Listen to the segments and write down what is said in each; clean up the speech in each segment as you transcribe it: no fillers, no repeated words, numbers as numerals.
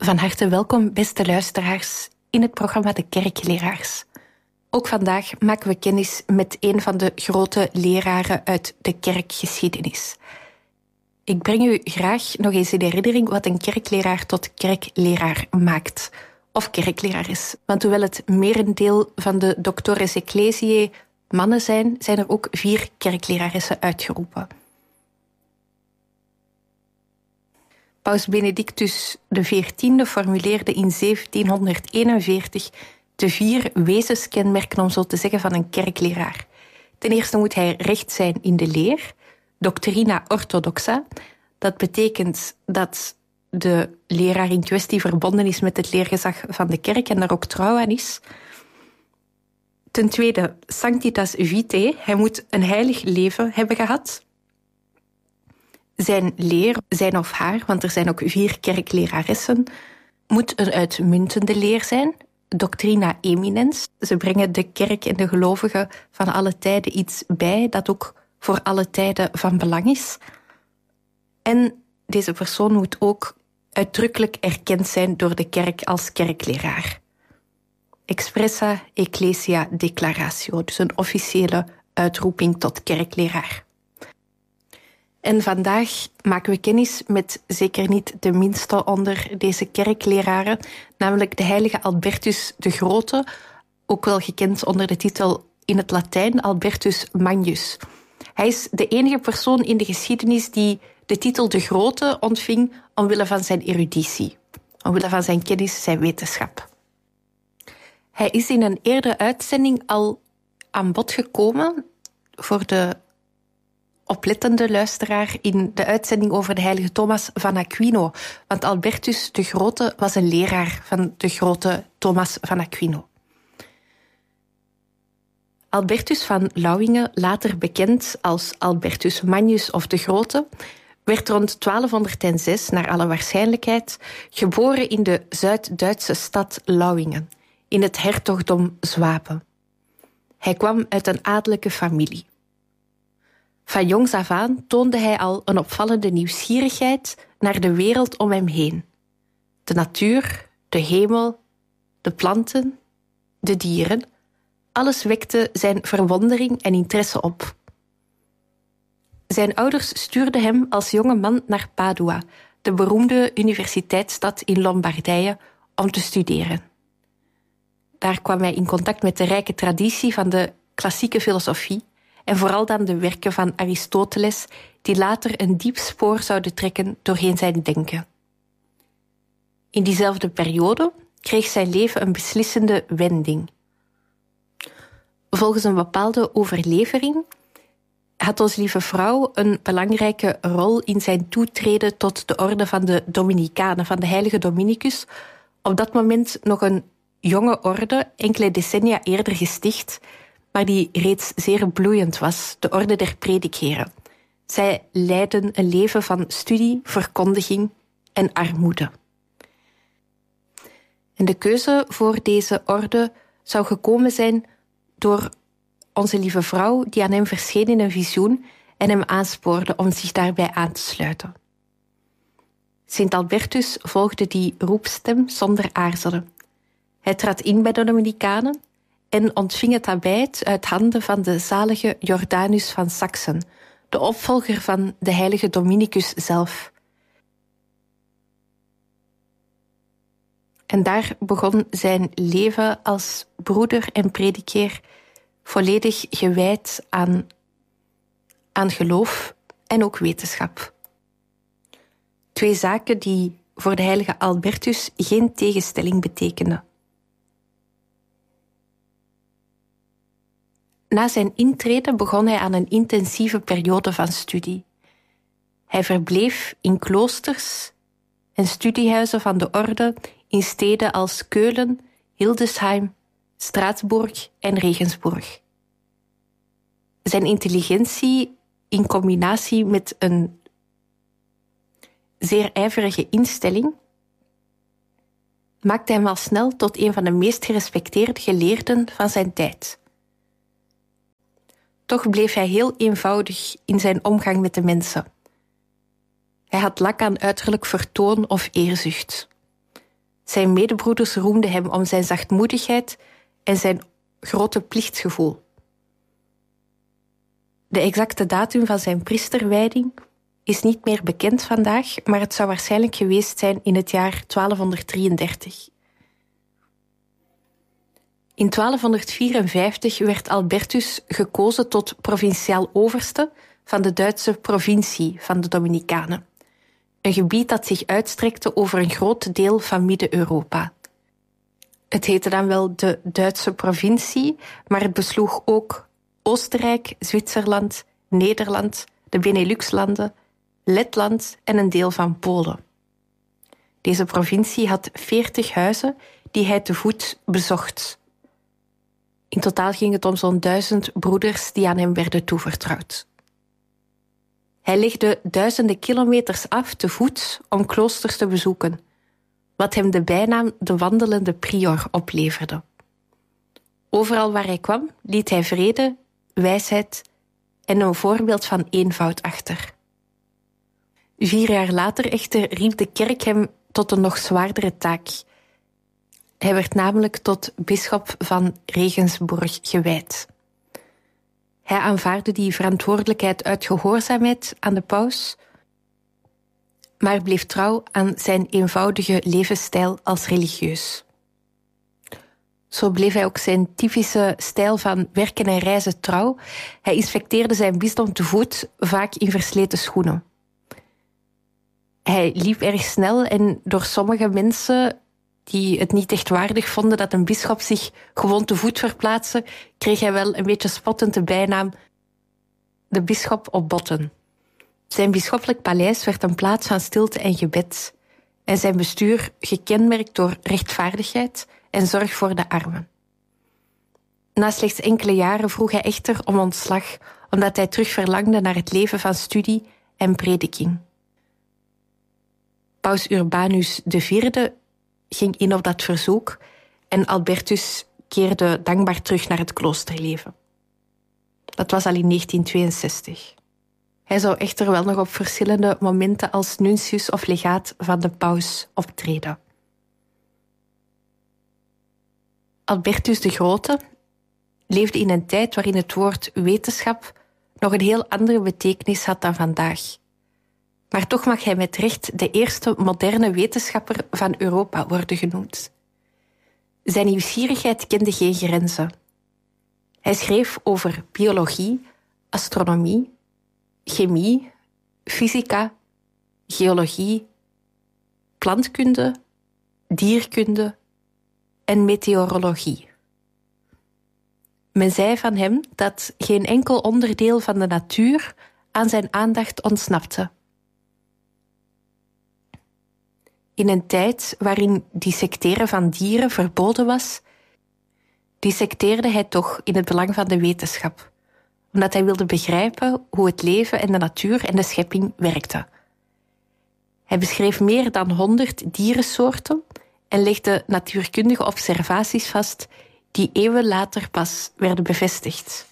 Van harte welkom, beste luisteraars, in het programma De Kerkleraars. Ook vandaag maken we kennis met een van de grote leraren uit de kerkgeschiedenis. Ik breng u graag nog eens in herinnering wat een kerkleraar tot kerkleraar maakt. Of kerklerares. Want hoewel het merendeel van de doctores ecclesiae mannen zijn, zijn er ook 4 kerkleraressen uitgeroepen. Paus Benedictus XIV formuleerde in 1741 de 4 wezenskenmerken, om zo te zeggen, van een kerkleraar. Ten eerste moet hij recht zijn in de leer, doctrina orthodoxa. Dat betekent dat de leraar in kwestie verbonden is met het leergezag van de kerk en daar ook trouw aan is. Ten tweede, sanctitas vitae. Hij moet een heilig leven hebben gehad. Zijn leer, zijn of haar, want er zijn ook 4 kerkleraressen, moet een uitmuntende leer zijn. Doctrina eminens. Ze brengen de kerk en de gelovigen van alle tijden iets bij dat ook voor alle tijden van belang is. En deze persoon moet ook uitdrukkelijk erkend zijn door de kerk als kerkleraar. Expressa ecclesia declaratio, dus een officiële uitroeping tot kerkleraar. En vandaag maken we kennis met zeker niet de minste onder deze kerkleraren, namelijk de heilige Albertus de Grote, ook wel gekend onder de titel in het Latijn Albertus Magnus. Hij is de enige persoon in de geschiedenis die de titel de Grote ontving omwille van zijn eruditie, omwille van zijn kennis, zijn wetenschap. Hij is in een eerdere uitzending al aan bod gekomen voor de oplettende luisteraar in de uitzending over de heilige Thomas van Aquino. Want Albertus de Grote was een leraar van de grote Thomas van Aquino. Albertus van Lauingen, later bekend als Albertus Magnus of de Grote, werd rond 1206 naar alle waarschijnlijkheid geboren in de Zuid-Duitse stad Lauingen, in het hertogdom Zwaben. Hij kwam uit een adellijke familie. Van jongs af aan toonde hij al een opvallende nieuwsgierigheid naar de wereld om hem heen. De natuur, de hemel, de planten, de dieren, alles wekte zijn verwondering en interesse op. Zijn ouders stuurden hem als jonge man naar Padua, de beroemde universiteitsstad in Lombardije, om te studeren. Daar kwam hij in contact met de rijke traditie van de klassieke filosofie en vooral dan de werken van Aristoteles, die later een diep spoor zouden trekken doorheen zijn denken. In diezelfde periode kreeg zijn leven een beslissende wending. Volgens een bepaalde overlevering had onze lieve vrouw een belangrijke rol in zijn toetreden tot de orde van de Dominicanen, van de heilige Dominicus, op dat moment nog een jonge orde, enkele decennia eerder gesticht, maar die reeds zeer bloeiend was, de orde der predikheren. Zij leidden een leven van studie, verkondiging en armoede. En de keuze voor deze orde zou gekomen zijn door onze lieve vrouw, die aan hem verscheen in een visioen en hem aanspoorde om zich daarbij aan te sluiten. Sint Albertus volgde die roepstem zonder aarzelen. Hij trad in bij de Dominicanen en ontving het abbijt uit handen van de zalige Jordanus van Saxen, de opvolger van de heilige Dominicus zelf. En daar begon zijn leven als broeder en predikeer volledig gewijd aan geloof en ook wetenschap. 2 zaken die voor de heilige Albertus geen tegenstelling betekenden. Na zijn intrede begon hij aan een intensieve periode van studie. Hij verbleef in kloosters en studiehuizen van de orde in steden als Keulen, Hildesheim, Straatsburg en Regensburg. Zijn intelligentie in combinatie met een zeer ijverige instelling maakte hem al snel tot een van de meest gerespecteerde geleerden van zijn tijd. Toch bleef hij heel eenvoudig in zijn omgang met de mensen. Hij had lak aan uiterlijk vertoon of eerzucht. Zijn medebroeders roemden hem om zijn zachtmoedigheid en zijn grote plichtgevoel. De exacte datum van zijn priesterwijding is niet meer bekend vandaag, maar het zou waarschijnlijk geweest zijn in het jaar 1233. In 1254 werd Albertus gekozen tot provinciaal overste van de Duitse provincie van de Dominicanen. Een gebied dat zich uitstrekte over een groot deel van Midden-Europa. Het heette dan wel de Duitse provincie, maar het besloeg ook Oostenrijk, Zwitserland, Nederland, de Beneluxlanden, Letland en een deel van Polen. Deze provincie had 40 huizen die hij te voet bezocht. In totaal ging het om zo'n 1000 broeders die aan hem werden toevertrouwd. Hij legde duizenden kilometers af te voet om kloosters te bezoeken, wat hem de bijnaam de wandelende prior opleverde. Overal waar hij kwam, liet hij vrede, wijsheid en een voorbeeld van eenvoud achter. 4 jaar later echter riep de kerk hem tot een nog zwaardere taak. Hij werd namelijk tot bisschop van Regensburg gewijd. Hij aanvaardde die verantwoordelijkheid uit gehoorzaamheid aan de paus, maar bleef trouw aan zijn eenvoudige levensstijl als religieus. Zo bleef hij ook zijn typische stijl van werken en reizen trouw. Hij inspecteerde zijn bisdom te voet, vaak in versleten schoenen. Hij liep erg snel en door sommige mensen die het niet echt waardig vonden dat een bisschop zich gewoon te voet verplaatste, kreeg hij wel een beetje spottend de bijnaam de bisschop op botten. Zijn bisschoppelijk paleis werd een plaats van stilte en gebed en zijn bestuur gekenmerkt door rechtvaardigheid en zorg voor de armen. Na slechts enkele jaren vroeg hij echter om ontslag, omdat hij terug verlangde naar het leven van studie en prediking. Paus Urbanus IV ging in op dat verzoek en Albertus keerde dankbaar terug naar het kloosterleven. Dat was al in 1962. Hij zou echter wel nog op verschillende momenten als nuntius of legaat van de paus optreden. Albertus de Grote leefde in een tijd waarin het woord wetenschap nog een heel andere betekenis had dan vandaag. Maar toch mag hij met recht de eerste moderne wetenschapper van Europa worden genoemd. Zijn nieuwsgierigheid kende geen grenzen. Hij schreef over biologie, astronomie, chemie, fysica, geologie, plantkunde, dierkunde en meteorologie. Men zei van hem dat geen enkel onderdeel van de natuur aan zijn aandacht ontsnapte. In een tijd waarin dissecteren van dieren verboden was, dissecteerde hij toch in het belang van de wetenschap, omdat hij wilde begrijpen hoe het leven en de natuur en de schepping werkten. Hij beschreef meer dan 100 dierensoorten en legde natuurkundige observaties vast die eeuwen later pas werden bevestigd.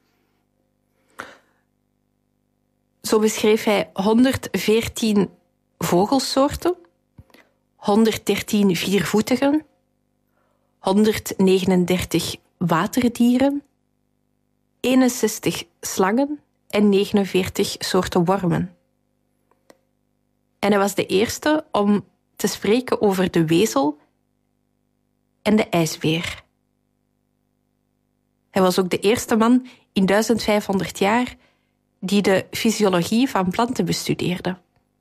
Zo beschreef hij 114 vogelsoorten, 113 viervoetigen, 139 waterdieren, 61 slangen en 49 soorten wormen. En hij was de eerste om te spreken over de wezel en de ijsbeer. Hij was ook de eerste man in 1500 jaar die de fysiologie van planten bestudeerde.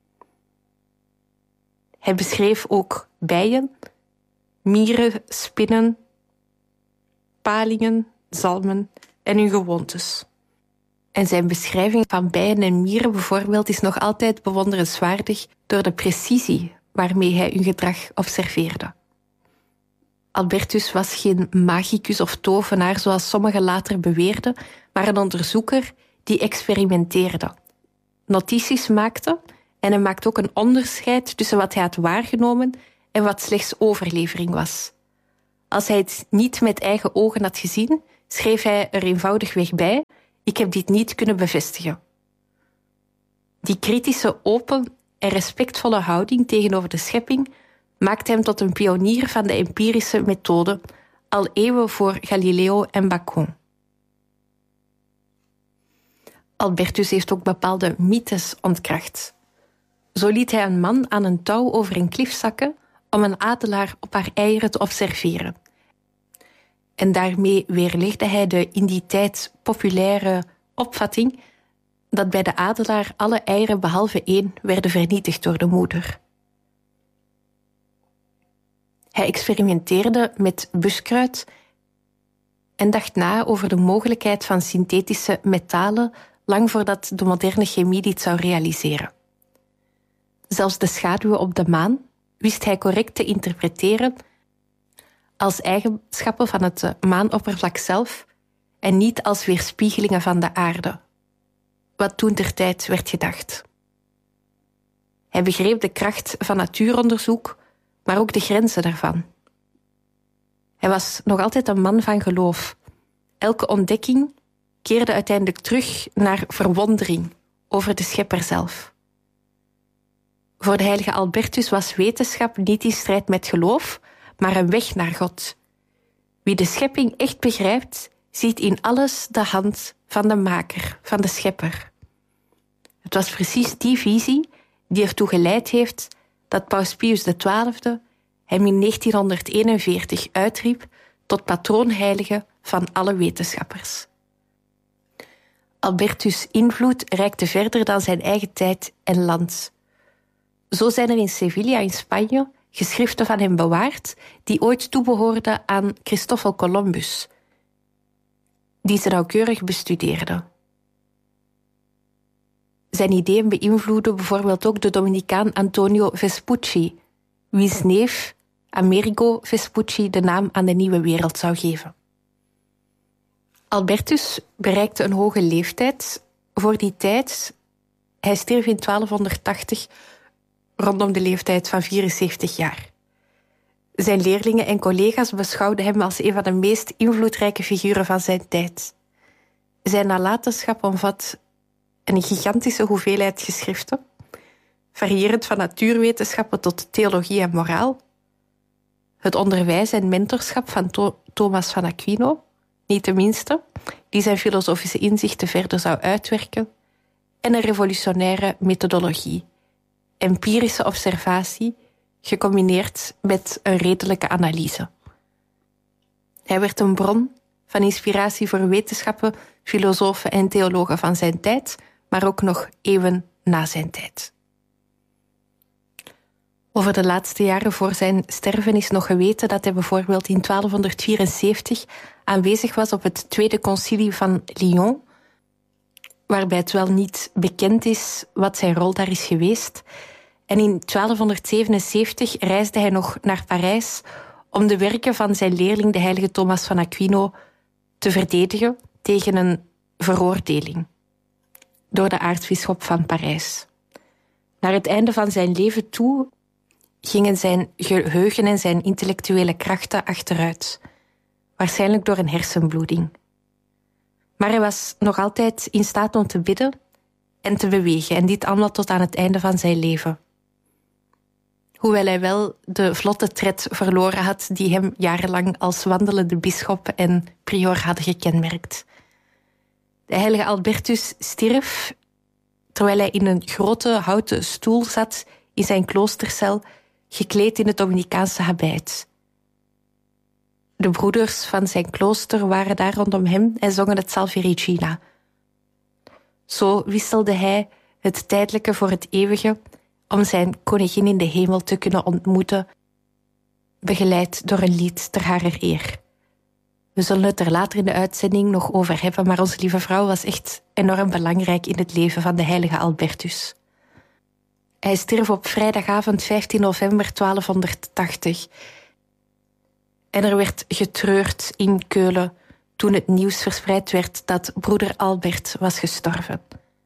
Hij beschreef ook bijen, mieren, spinnen, palingen, zalmen en hun gewoontes. En zijn beschrijving van bijen en mieren bijvoorbeeld is nog altijd bewonderenswaardig door de precisie waarmee hij hun gedrag observeerde. Albertus was geen magicus of tovenaar zoals sommigen later beweerden, maar een onderzoeker die experimenteerde, notities maakte en hij maakte ook een onderscheid tussen wat hij had waargenomen en wat slechts overlevering was. Als hij het niet met eigen ogen had gezien, schreef hij er eenvoudigweg bij: ik heb dit niet kunnen bevestigen. Die kritische, open en respectvolle houding tegenover de schepping maakte hem tot een pionier van de empirische methode, al eeuwen voor Galileo en Bacon. Albertus heeft ook bepaalde mythes ontkracht. Zo liet hij een man aan een touw over een klif zakken om een adelaar op haar eieren te observeren. En daarmee weerlegde hij de in die tijd populaire opvatting dat bij de adelaar alle eieren behalve één werden vernietigd door de moeder. Hij experimenteerde met buskruid en dacht na over de mogelijkheid van synthetische metalen lang voordat de moderne chemie dit zou realiseren. Zelfs de schaduwen op de maan wist hij correct te interpreteren als eigenschappen van het maanoppervlak zelf en niet als weerspiegelingen van de aarde, wat toentertijd werd gedacht. Hij begreep de kracht van natuuronderzoek, maar ook de grenzen daarvan. Hij was nog altijd een man van geloof. Elke ontdekking keerde uiteindelijk terug naar verwondering over de schepper zelf. Voor de heilige Albertus was wetenschap niet in strijd met geloof, maar een weg naar God. Wie de schepping echt begrijpt, ziet in alles de hand van de maker, van de schepper. Het was precies die visie die ertoe geleid heeft dat Paus Pius XII hem in 1941 uitriep tot patroonheilige van alle wetenschappers. Albertus' invloed reikte verder dan zijn eigen tijd en land. Zo zijn er in Sevilla in Spanje geschriften van hem bewaard die ooit toebehoorden aan Christoffel Columbus, die ze nauwkeurig bestudeerde. Zijn ideeën beïnvloeden bijvoorbeeld ook de Dominicaan Antonio Vespucci, wiens neef Amerigo Vespucci de naam aan de nieuwe wereld zou geven. Albertus bereikte een hoge leeftijd. Voor die tijd, hij stierf in 1280 rondom de leeftijd van 74 jaar. Zijn leerlingen en collega's beschouwden hem als een van de meest invloedrijke figuren van zijn tijd. Zijn nalatenschap omvat een gigantische hoeveelheid geschriften, variërend van natuurwetenschappen tot theologie en moraal. Het onderwijs en mentorschap van Thomas van Aquino, niet de minste, die zijn filosofische inzichten verder zou uitwerken, en een revolutionaire methodologie, empirische observatie, gecombineerd met een redelijke analyse. Hij werd een bron van inspiratie voor wetenschappen, filosofen en theologen van zijn tijd, maar ook nog eeuwen na zijn tijd. Over de laatste jaren voor zijn sterven is nog geweten dat hij bijvoorbeeld in 1274 aanwezig was op het Tweede Concilie van Lyon, waarbij het wel niet bekend is wat zijn rol daar is geweest. En in 1277 reisde hij nog naar Parijs om de werken van zijn leerling, de heilige Thomas van Aquino, te verdedigen tegen een veroordeling door de aartsbisschop van Parijs. Naar het einde van zijn leven toe gingen zijn geheugen en zijn intellectuele krachten achteruit, waarschijnlijk door een hersenbloeding. Maar hij was nog altijd in staat om te bidden en te bewegen, en dit allemaal tot aan het einde van zijn leven. Hoewel hij wel de vlotte tred verloren had die hem jarenlang als wandelende bisschop en prior hadden gekenmerkt. De heilige Albertus stierf terwijl hij in een grote houten stoel zat in zijn kloostercel, gekleed in het Dominicaanse habit. De broeders van zijn klooster waren daar rondom hem en zongen het Salve Regina. Zo wisselde hij het tijdelijke voor het eeuwige om zijn koningin in de hemel te kunnen ontmoeten, begeleid door een lied ter harer eer. We zullen het er later in de uitzending nog over hebben, maar onze lieve vrouw was echt enorm belangrijk in het leven van de heilige Albertus. Hij stierf op vrijdagavond 15 november 1280. En er werd getreurd in Keulen toen het nieuws verspreid werd dat broeder Albert was gestorven.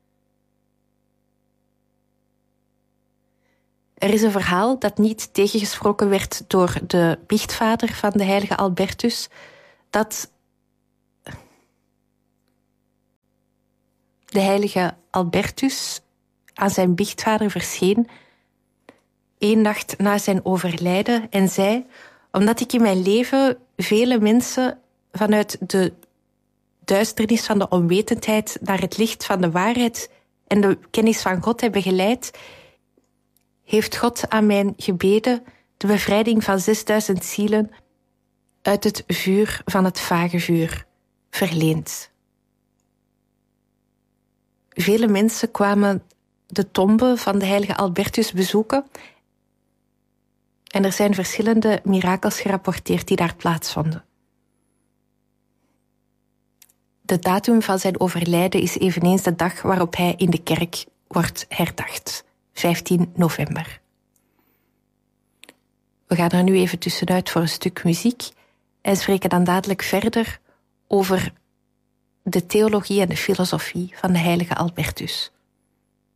Er is een verhaal dat niet tegengesproken werd door de biechtvader van de heilige Albertus, dat de heilige Albertus aan zijn biechtvader verscheen één nacht na zijn overlijden en zei: omdat ik in mijn leven vele mensen vanuit de duisternis van de onwetendheid naar het licht van de waarheid en de kennis van God hebben geleid, heeft God aan mijn gebeden de bevrijding van 6000 zielen uit het vuur van het vagevuur verleend. Vele mensen kwamen de tombe van de heilige Albertus bezoeken en er zijn verschillende mirakels gerapporteerd die daar plaatsvonden. De datum van zijn overlijden is eveneens de dag waarop hij in de kerk wordt herdacht, 15 november. We gaan er nu even tussenuit voor een stuk muziek en spreken dan dadelijk verder over de theologie en de filosofie van de heilige Albertus.